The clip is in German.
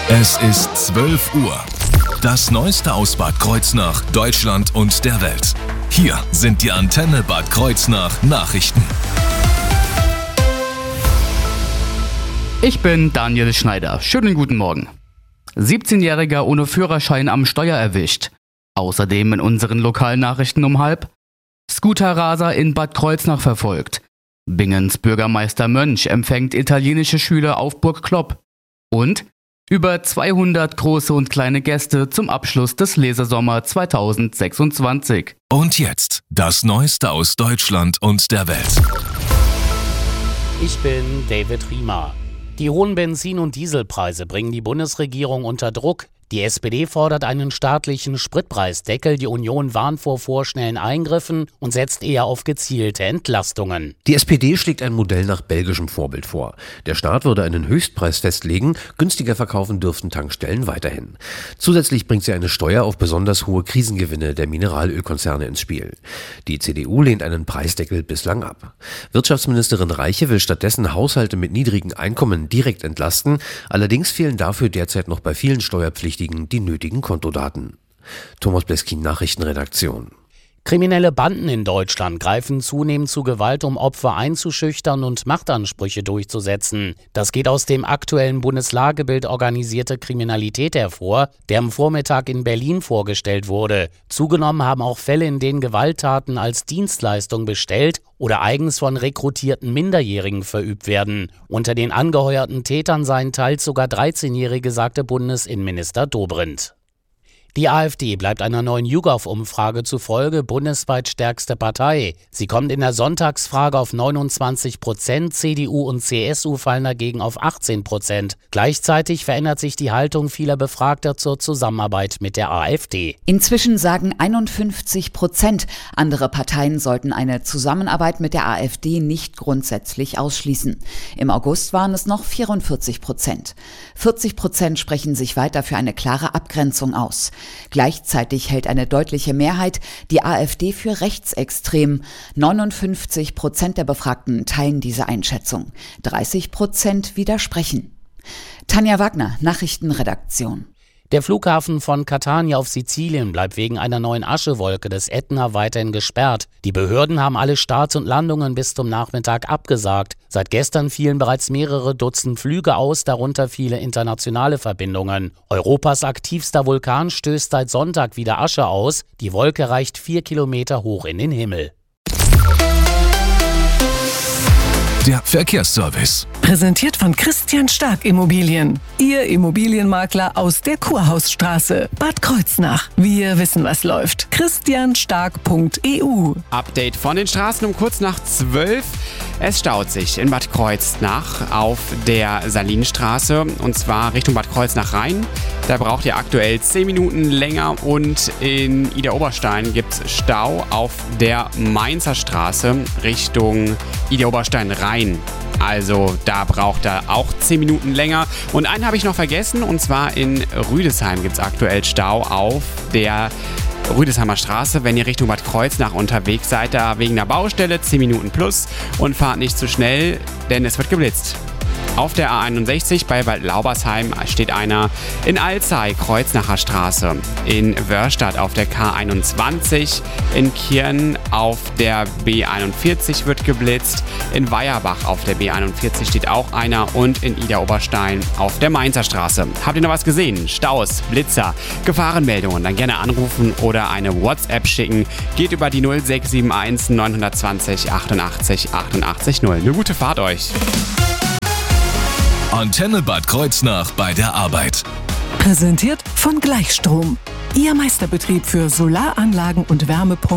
Es ist 12 Uhr. Das Neueste aus Bad Kreuznach, Deutschland und der Welt. Hier sind die Antenne Bad Kreuznach Nachrichten. Ich bin Daniel Schneider. Schönen guten Morgen. 17-Jähriger ohne Führerschein am Steuer erwischt. Außerdem in unseren Lokalnachrichten um 12:30. Scooterraser in Bad Kreuznach verfolgt. Bingens Bürgermeister Mönch empfängt italienische Schüler auf Burg Klopp. Und über 200 große und kleine Gäste zum Abschluss des Lesesommer 2026. Und jetzt das Neueste aus Deutschland und der Welt. Ich bin David Riemer. Die hohen Benzin- und Dieselpreise bringen die Bundesregierung unter Druck. Die SPD fordert einen staatlichen Spritpreisdeckel, die Union warnt vor vorschnellen Eingriffen und setzt eher auf gezielte Entlastungen. Die SPD schlägt ein Modell nach belgischem Vorbild vor. Der Staat würde einen Höchstpreis festlegen, günstiger verkaufen dürften Tankstellen weiterhin. Zusätzlich bringt sie eine Steuer auf besonders hohe Krisengewinne der Mineralölkonzerne ins Spiel. Die CDU lehnt einen Preisdeckel bislang ab. Wirtschaftsministerin Reiche will stattdessen Haushalte mit niedrigen Einkommen direkt entlasten, allerdings fehlen dafür derzeit noch bei vielen Steuerpflichtigen die nötigen Kontodaten. Thomas Bleskin, Nachrichtenredaktion. Kriminelle Banden in Deutschland greifen zunehmend zu Gewalt, um Opfer einzuschüchtern und Machtansprüche durchzusetzen. Das geht aus dem aktuellen Bundeslagebild Organisierte Kriminalität hervor, der am Vormittag in Berlin vorgestellt wurde. Zugenommen haben auch Fälle, in denen Gewalttaten als Dienstleistung bestellt oder eigens von rekrutierten Minderjährigen verübt werden. Unter den angeheuerten Tätern seien teils sogar 13-Jährige, sagte Bundesinnenminister Dobrindt. Die AfD bleibt einer neuen YouGov-Umfrage zufolge bundesweit stärkste Partei. Sie kommt in der Sonntagsfrage auf 29%, CDU und CSU fallen dagegen auf 18%. Gleichzeitig verändert sich die Haltung vieler Befragter zur Zusammenarbeit mit der AfD. Inzwischen sagen 51%, andere Parteien sollten eine Zusammenarbeit mit der AfD nicht grundsätzlich ausschließen. Im August waren es noch 44%. 40% sprechen sich weiter für eine klare Abgrenzung aus. Gleichzeitig hält eine deutliche Mehrheit die AfD für rechtsextrem. 59% der Befragten teilen diese Einschätzung. 30% widersprechen. Tanja Wagner, Nachrichtenredaktion. Der Flughafen von Catania auf Sizilien bleibt wegen einer neuen Aschewolke des Ätna weiterhin gesperrt. Die Behörden haben alle Starts und Landungen bis zum Nachmittag abgesagt. Seit gestern fielen bereits mehrere Dutzend Flüge aus, darunter viele internationale Verbindungen. Europas aktivster Vulkan stößt seit Sonntag wieder Asche aus. Die Wolke reicht 4 Kilometer hoch in den Himmel. Der Verkehrsservice. Präsentiert von Christian Stark Immobilien. Ihr Immobilienmakler aus der Kurhausstraße. Bad Kreuznach. Wir wissen, was läuft. christianstark.eu. Update von den Straßen um kurz nach 12. Es staut sich in Bad Kreuznach auf der Salinstraße und zwar Richtung Bad Kreuznach Rhein. Da braucht ihr aktuell 10 Minuten länger und in Idar-Oberstein gibt es Stau auf der Mainzer Straße Richtung Idar-Oberstein Rhein. Also da braucht er auch 10 Minuten länger. Und einen habe ich noch vergessen und zwar in Rüdesheim gibt es aktuell Stau auf der Rüdesheimer Straße, wenn ihr Richtung Bad Kreuznach unterwegs seid, da wegen der Baustelle 10 Minuten plus und fahrt nicht zu schnell, denn es wird geblitzt. Auf der A61 bei Waldlaubersheim steht einer, in Alzey, Kreuznacher Straße, in Wörstadt auf der K21, in Kirn auf der B41 wird geblitzt, in Weierbach auf der B41 steht auch einer und in Idar-Oberstein auf der Mainzer Straße. Habt ihr noch was gesehen? Staus, Blitzer, Gefahrenmeldungen? Dann gerne anrufen oder eine WhatsApp schicken. Geht über die 0671 920 88 88 0. Eine gute Fahrt euch! Antenne Bad Kreuznach bei der Arbeit. Präsentiert von Gleichstrom. Ihr Meisterbetrieb für Solaranlagen und Wärmepumpen.